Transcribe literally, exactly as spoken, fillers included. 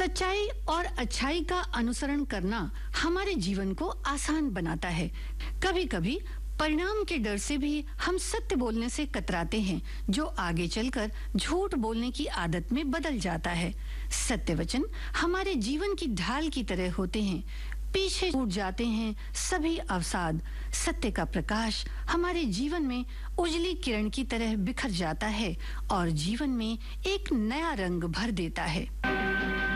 सच्चाई और अच्छाई का अनुसरण करना हमारे जीवन को आसान बनाता है। कभी-कभी परिणाम के डर से भी हम सत्य बोलने से कतराते हैं, जो आगे चलकर झूठ बोलने की आदत में बदल जाता है। सत्य वचन हमारे जीवन की ढाल की तरह होते हैं, पीछे छूट जाते हैं सभी अवसाद। सत्य का प्रकाश हमारे जीवन में उजली किरण की तरह बिखर जाता है और जीवन में एक नया रंग भर देता है।